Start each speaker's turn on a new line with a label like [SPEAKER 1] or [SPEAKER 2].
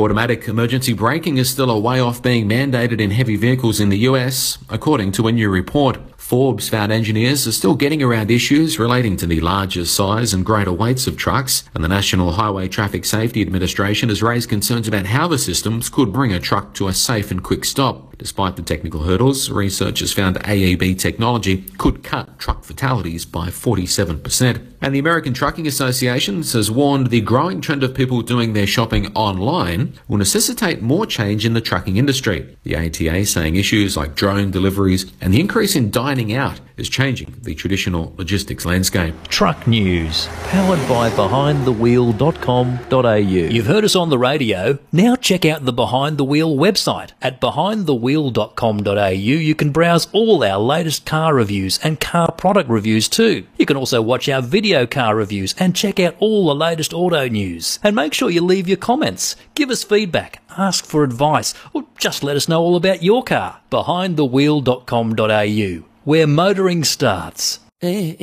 [SPEAKER 1] Automatic emergency braking is still a way off being mandated in heavy vehicles in the US, according to a new report. Forbes found engineers are still getting around issues relating to the larger size and greater weights of trucks, and the National Highway Traffic Safety Administration has raised concerns about how the systems could bring a truck to a safe and quick stop. Despite the technical hurdles, researchers found AEB technology could cut truck fatalities by 47%. And the American Trucking Association has warned the growing trend of people doing their shopping online will necessitate more change in the trucking industry. The ATA saying issues like drone deliveries and the increase in dining out is changing the traditional logistics landscape.
[SPEAKER 2] Truck News, powered by BehindTheWheel.com.au. You've heard us on the radio. Now check out the Behind the Wheel website at BehindTheWheel.com.au. You can browse all our latest car reviews and car product reviews too. You can also watch our video car reviews and check out all the latest auto news. And make sure you leave your comments, give us feedback, ask for advice, or just let us know all about your car. BehindTheWheel.com.au, where motoring starts.